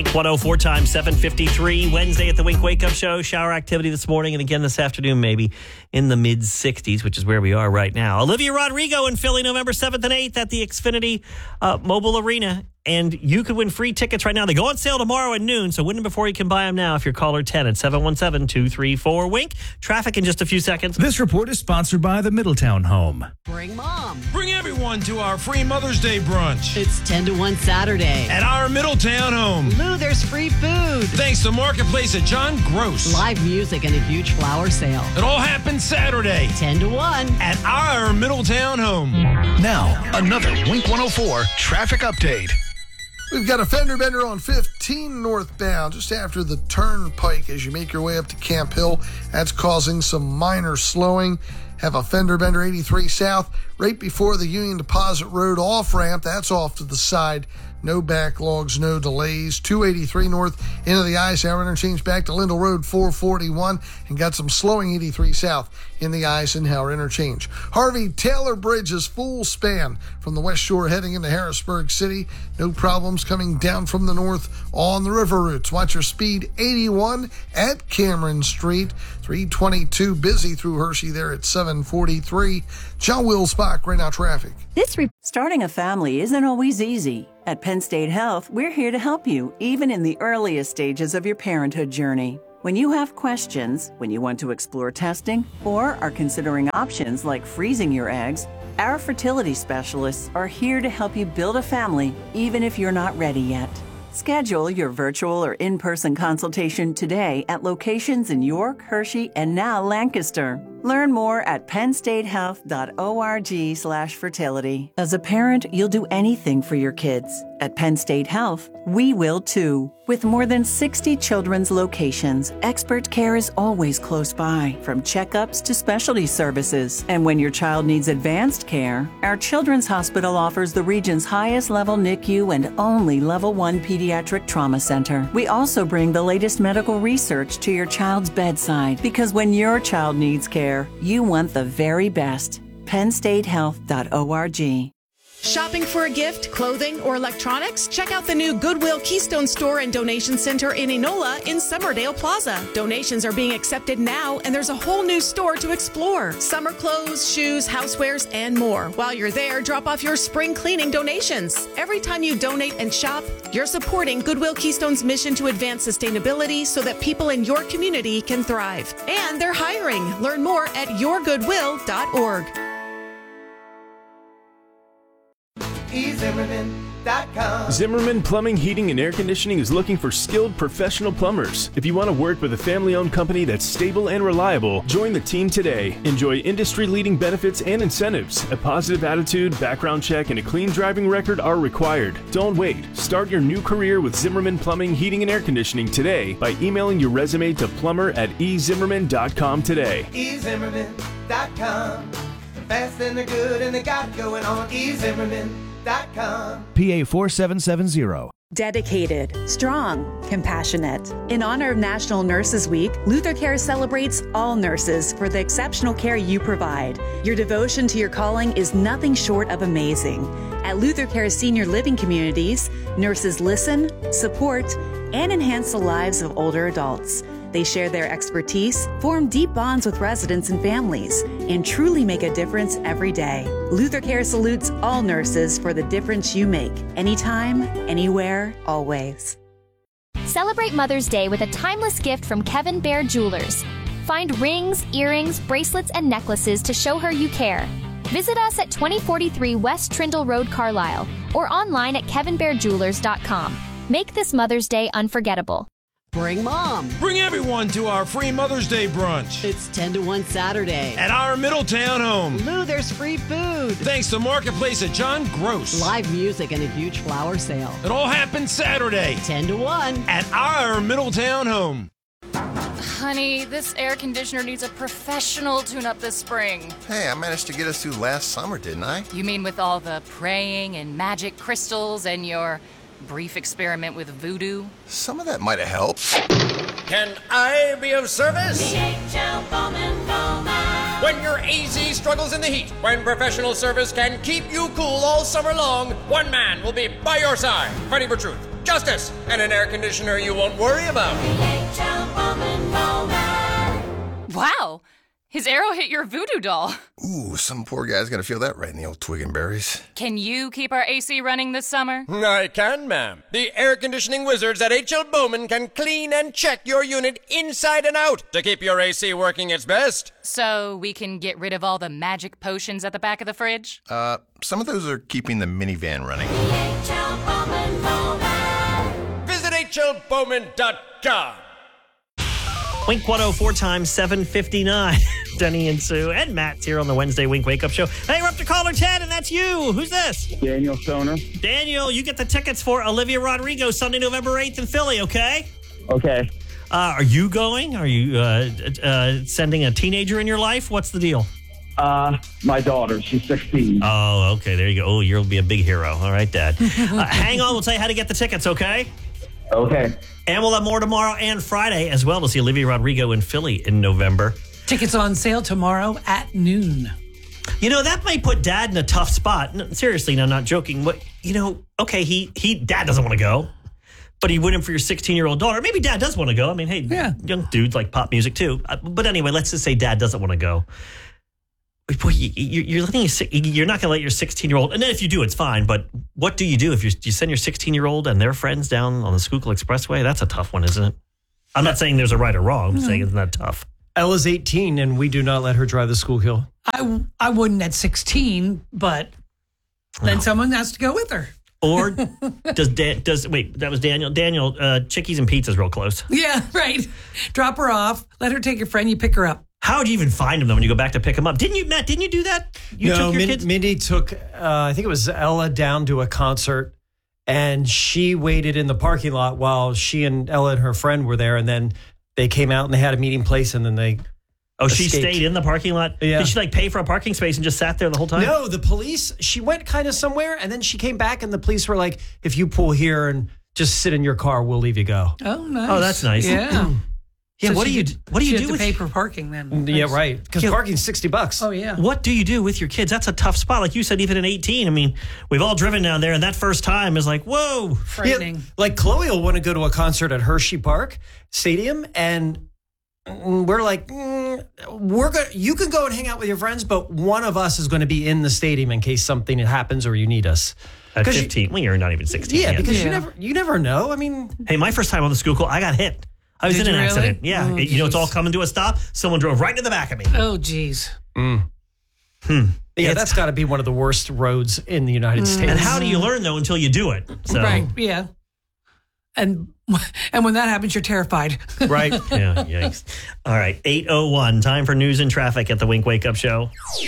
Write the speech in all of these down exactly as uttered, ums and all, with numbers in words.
Wink one oh four times seven fifty-three. Wednesday at the Wink Wake Up Show. Shower activity this morning and again this afternoon, maybe in the mid sixties, which is where we are right now. Olivia Rodrigo in Philly, November seventh and eighth at the Xfinity uh, Mobile Arena. And you could win free tickets right now. They go on sale tomorrow at noon, so win them before you can buy them now if you're caller ten at seven one seven, two three four, wink. Traffic in just a few seconds. This report is sponsored by the Middletown Home. Bring mom. Bring everyone to our free Mother's Day brunch. It's ten to one Saturday. At our Middletown Home. Lou, there's free food. Thanks to Marketplace at John Gross. Live music and a huge flower sale. It all happens Saturday. ten to one. At our Middletown Home. Now, another Wink one oh four traffic update. We've got a fender bender on fifteen northbound, just after the turnpike as you make your way up to Camp Hill. That's causing some minor slowing. Have a fender bender eighty-three south right before the Union Deposit Road off-ramp. That's off to the side. No backlogs, no delays. two eighty-three north into the Eisenhower interchange back to Lindell Road four forty-one, and got some slowing eighty-three south in the Eisenhower interchange. Harvey Taylor Bridge is full span from the West Shore heading into Harrisburg City. No problems coming down from the north on the river routes. Watch your speed eighty-one at Cameron Street. three twenty-two busy through Hershey there at seven forty-three. John Wilsbach, right now traffic. This re- Starting a family isn't always easy. At Penn State Health, we're here to help you, even in the earliest stages of your parenthood journey. When you have questions, when you want to explore testing, or are considering options like freezing your eggs, our fertility specialists are here to help you build a family, even if you're not ready yet. Schedule your virtual or in-person consultation today at locations in York, Hershey, and now Lancaster. Learn more at pennstatehealth.org slash fertility. As a parent, you'll do anything for your kids. At Penn State Health, we will too. With more than sixty children's locations, expert care is always close by, from checkups to specialty services. And when your child needs advanced care, our Children's Hospital offers the region's highest level N I C U and only level one pediatric trauma center. We also bring the latest medical research to your child's bedside, because when your child needs care, you want the very best. penn state health dot org. Shopping for a gift, clothing, or electronics? Check out the new Goodwill Keystone Store and Donation Center in Enola in Summerdale Plaza. Donations are being accepted now, and there's a whole new store to explore. Summer clothes, shoes, housewares, and more. While you're there, drop off your spring cleaning donations. Every time you donate and shop, you're supporting Goodwill Keystone's mission to advance sustainability so that people in your community can thrive. And they're hiring. Learn more at your goodwill dot org. e zimmerman dot com. Zimmerman Plumbing, Heating, and Air Conditioning is looking for skilled professional plumbers. If you want to work with a family-owned company that's stable and reliable, join the team today. Enjoy industry-leading benefits and incentives. A positive attitude, background check, and a clean driving record are required. Don't wait. Start your new career with Zimmerman Plumbing, Heating, and Air Conditioning today by emailing your resume to plumber at e zimmerman dot com today. e zimmerman dot com. The fast and the good and they got it going on. e zimmerman dot com. P A four seven seven zero. Dedicated, strong, compassionate. In honor of National Nurses Week, Luther Care celebrates all nurses for the exceptional care you provide. Your devotion to your calling is nothing short of amazing. At Luther Care's senior living communities, nurses listen, support, and enhance the lives of older adults. They share their expertise, form deep bonds with residents and families, and truly make a difference every day. Luther Care salutes all nurses for the difference you make, anytime, anywhere, always. Celebrate Mother's Day with a timeless gift from Kevin Bear Jewelers. Find rings, earrings, bracelets, and necklaces to show her you care. Visit us at twenty forty-three West Trindle Road, Carlisle, or online at kevin bear jewelers dot com. Make this Mother's Day unforgettable. Bring mom. Bring everyone to our free Mother's Day brunch. It's ten to one Saturday. At our Middletown Home. Lou, there's free food. Thanks to Marketplace at John Gross. Live music and a huge flower sale. It all happens Saturday. ten to one. At our Middletown Home. Honey, this air conditioner needs a professional tune-up this spring. Hey, I managed to get us through last summer, didn't I? You mean with all the praying and magic crystals and your brief experiment with voodoo? Some of that might have helped. Can I be of service? D H L Bowman Bowman. When your A Z struggles in the heat, when professional service can keep you cool all summer long, one man will be by your side, fighting for truth, justice, and an air conditioner you won't worry about. D H L Bowman Bowman. Wow, his arrow hit your voodoo doll. Ooh, some poor guy's gonna feel that right in the old twig and berries. Can you keep our A C running this summer? I can, ma'am. The air conditioning wizards at H L Bowman can clean and check your unit inside and out to keep your A C working its best. So we can get rid of all the magic potions at the back of the fridge? Uh, some of those are keeping the minivan running. D H L Bowman Bowman. Visit H L Bowman dot com. Wink one oh four times seven fifty-nine. Denny and Sue and Matt's here on the Wednesday Wink Wake Up Show. Hey, we're up to caller ten, and that's you. Who's this? Daniel Stoner. Daniel, you get the tickets for Olivia Rodrigo Sunday, November eighth in Philly, okay? Okay. Uh, are you going? Are you uh, uh, sending a teenager in your life? What's the deal? Uh, my daughter. She's sixteen. Oh, okay. There you go. Oh, you'll be a big hero. All right, Dad. uh, hang on. We'll tell you how to get the tickets, okay? Okay. And we'll have more tomorrow and Friday as well to see Olivia Rodrigo in Philly in November. Tickets on sale tomorrow at noon. You know, that might put Dad in a tough spot. No, seriously, no, not joking. But, you know, okay, he, he Dad doesn't want to go, but he went in for your sixteen-year-old daughter. Maybe Dad does want to go. I mean, hey, yeah. Young dudes like pop music too. Uh, but anyway, let's just say Dad doesn't want to go. Boy, you, you're letting your, you're not going to let your sixteen-year-old, and then if you do, it's fine. But what do you do if you you send your sixteen-year-old and their friends down on the Schuylkill Expressway? That's a tough one, isn't it? I'm not saying there's a right or wrong. I'm mm-hmm. saying it's not tough. Ella's eighteen, and we do not let her drive the Schuylkill. I, I wouldn't at sixteen, but then no. someone has to go with her. Or does Dan, does wait? That was Daniel. Daniel, uh, Chickies and Pizza's real close. Yeah, right. Drop her off. Let her take your friend. You pick her up. How would you even find them though when you go back to pick them up? Didn't you, Matt? Didn't you do that? You no, took your Min- kids? Mindy took. Uh, I think it was Ella down to a concert, and she waited in the parking lot while she and Ella and her friend were there, and then they came out and they had a meeting place, and then they. Oh, escaped. She stayed in the parking lot? Yeah. Did she like pay for a parking space and just sat there the whole time? No, the police, she went kind of somewhere and then she came back and the police were like, if you pull here and just sit in your car, we'll leave you go. Oh, nice. Oh, that's nice. Yeah. Yeah, so what do you did, what do you she do had with to pay for parking then? Yeah, right. Because yeah. parking's sixty bucks. Oh, yeah. What do you do with your kids? That's a tough spot. Like you said, even at eighteen. I mean, we've all driven down there and that first time is like, whoa. Frightening. Yeah, like Chloe will want to go to a concert at Hershey Park Stadium and we're like, mm, we're going you can go and hang out with your friends, but one of us is going to be in the stadium in case something happens or you need us. At fifteen, you, well, you're not even sixteen Yeah, yet. because yeah. you never you never know. I mean, hey, my first time on the Schuylkill, I got hit. I was Did in an you really? accident. Yeah, Oh, it, you know, it's all coming to a stop. Someone drove right to the back of me. Oh, geez. Mm. Hmm. Yeah, that's got to be one of the worst roads in the United mm. States. And how do you learn though until you do it? So. Right. Yeah. And and when that happens, you're terrified. Right. Yeah. Yikes. All right. eight oh one. Time for news and traffic at the Wink Wake Up Show.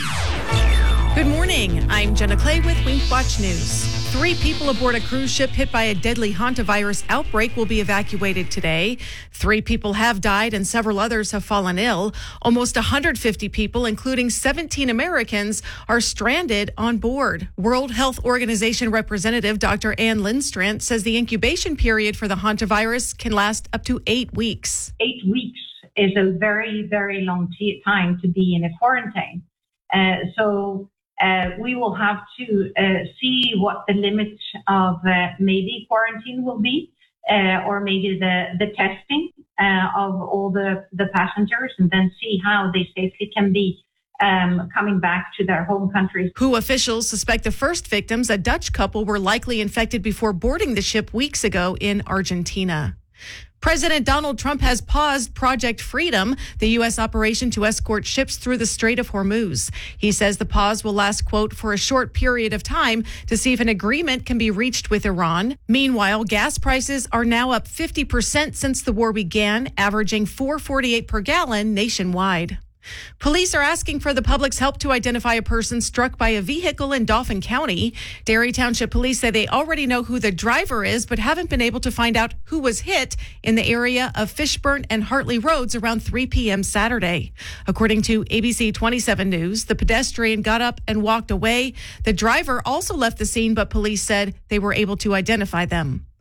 Good morning. I'm Jenna Clay with Wink Watch News. Three people aboard a cruise ship hit by a deadly hantavirus outbreak will be evacuated today. Three people have died and several others have fallen ill. Almost one hundred fifty people, including seventeen Americans, are stranded on board. World Health Organization representative Doctor Ann Lindstrand says the incubation period for the hantavirus can last up to eight weeks. Eight weeks is a very, very long t- time to be in a quarantine. Uh, so Uh, we will have to uh, see what the limit of uh, maybe quarantine will be, uh, or maybe the, the testing uh, of all the, the passengers, and then see how they safely can be um, coming back to their home countries. W H O officials suspect the first victims, a Dutch couple, were likely infected before boarding the ship weeks ago in Argentina. President Donald Trump has paused Project Freedom, the U S operation to escort ships through the Strait of Hormuz. He says the pause will last, quote, for a short period of time to see if an agreement can be reached with Iran. Meanwhile, gas prices are now up fifty percent since the war began, averaging four dollars and forty-eight cents per gallon nationwide. Police are asking for the public's help to identify a person struck by a vehicle in Dauphin County. Derry Township Police say they already know who the driver is, but haven't been able to find out who was hit in the area of Fishburne and Hartley Roads around three p.m. Saturday. According to A B C twenty-seven News, the pedestrian got up and walked away. The driver also left the scene, but police said they were able to identify them.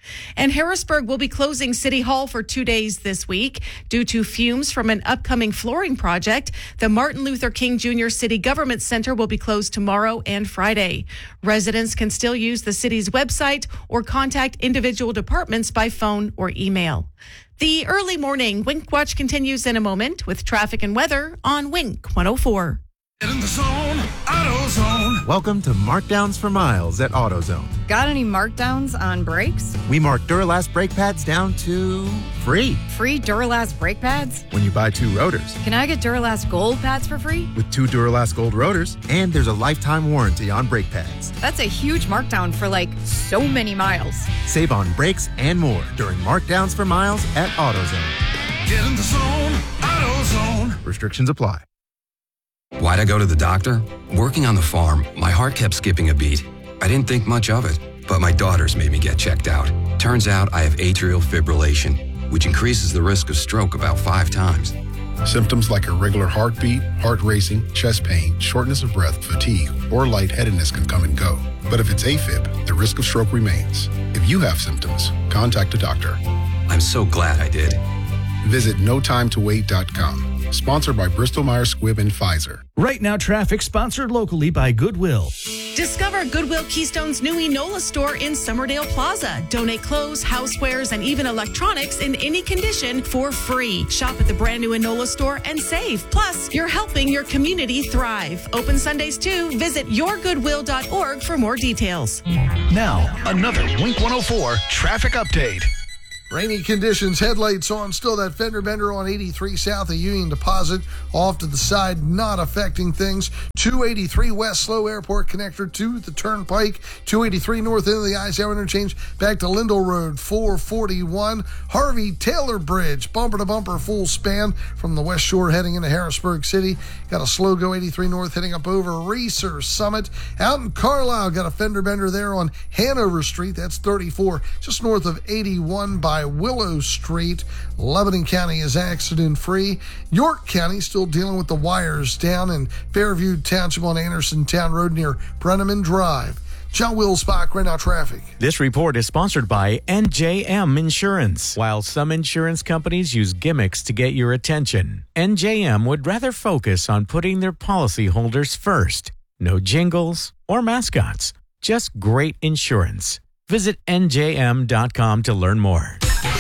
And Harrisburg will be closing City Hall for two days this week due to fumes from an upcoming flooring project. The Martin Luther King Junior City Government Center will be closed tomorrow and Friday. Residents can still use the city's website or contact individual departments by phone or email. The early morning Wink Watch continues in a moment with traffic and weather on Wink one oh four. In the zone, AutoZone. Welcome to Markdowns for Miles at AutoZone. Got any markdowns on brakes? We mark Duralast brake pads down to free. Free Duralast brake pads? When you buy two rotors. Can I get Duralast Gold pads for free? With two Duralast Gold rotors, and there's a lifetime warranty on brake pads. That's a huge markdown for like so many miles. Save on brakes and more during Markdowns for Miles at AutoZone. Get in the zone, AutoZone. Restrictions apply. Why'd I go to the doctor? Working on the farm, my heart kept skipping a beat. I didn't think much of it, but my daughters made me get checked out. Turns out I have atrial fibrillation, which increases the risk of stroke about five times. Symptoms like irregular heartbeat, heart racing, chest pain, shortness of breath, fatigue, or lightheadedness can come and go. But if it's AFib, the risk of stroke remains. If you have symptoms, contact a doctor. I'm so glad I did. Visit no time to wait dot com. Sponsored by Bristol Myers Squibb and Pfizer. Right Now Traffic, sponsored locally by Goodwill. Discover Goodwill Keystone's new Enola store in Summerdale Plaza. Donate clothes, housewares, and even electronics in any condition for free. Shop at the brand new Enola store and save. Plus, you're helping your community thrive. Open Sundays too. Visit your goodwill dot org for more details. Now, another Wink one oh four traffic update. Rainy conditions, headlights on, still that fender bender on eighty-three south of Union Deposit, off to the side, not affecting things. two eighty-three West Slow Airport connector to the Turnpike, two eighty-three north end of the Eisenhower interchange, back to Lindell Road, four forty-one. Harvey Taylor Bridge, bumper to bumper, full span from the West Shore heading into Harrisburg City. Got a slow go eighty-three north heading up over Reeser Summit. Out in Carlisle, got a fender bender there on Hanover Street, that's thirty-four, just north of eighty-one by Willow Street. Lebanon County is accident free. York County still dealing with the wires down in Fairview Township on Anderson Town Road near Brenneman Drive. John Wilsbach, right now traffic. This report is sponsored by N J M Insurance. While some insurance companies use gimmicks to get your attention, N J M would rather focus on putting their policyholders first. No jingles or mascots, just great insurance. Visit N J M dot com to learn more.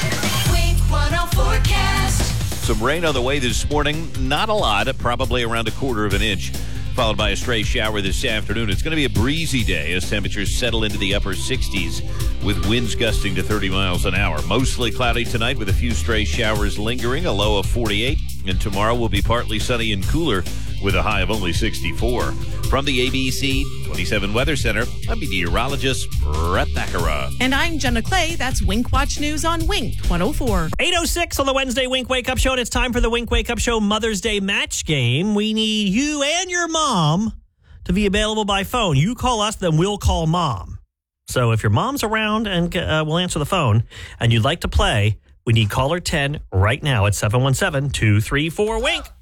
Some rain on the way this morning. Not a lot, probably around a quarter of an inch, followed by a stray shower this afternoon. It's going to be a breezy day as temperatures settle into the upper sixties with winds gusting to thirty miles an hour. Mostly cloudy tonight with a few stray showers lingering, a low of forty-eight. And tomorrow will be partly sunny and cooler with a high of only sixty-four. From the A B C twenty-seven Weather Center, I'm meteorologist Brett Thakara. And I'm Jenna Clay. That's Wink Watch News on Wink one oh four. eight oh six on the Wednesday Wink Wake Up Show, and it's time for the Wink Wake Up Show Mother's Day match game. We need you and your mom to be available by phone. You call us, then we'll call mom. So if your mom's around and uh, we'll answer the phone and you'd like to play, we need caller ten right now at seven one seven, two three four, wink.